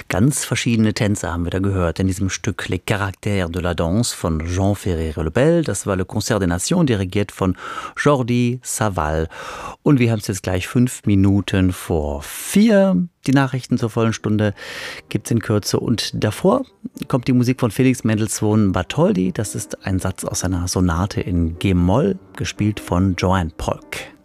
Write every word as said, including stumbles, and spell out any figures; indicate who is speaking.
Speaker 1: Ganz verschiedene Tänze haben wir da gehört in diesem Stück Les Caractères de la Danse von Jean Ferré-Lebel. Das war Le Concert des Nations, dirigiert von Jordi Savall. Und wir haben es jetzt gleich fünf Minuten vor vier. Die Nachrichten zur vollen Stunde gibt es in Kürze. Und davor kommt die Musik von Felix Mendelssohn Bartholdy. Das ist ein Satz aus einer Sonate in G-Moll, gespielt von Joanne Polk.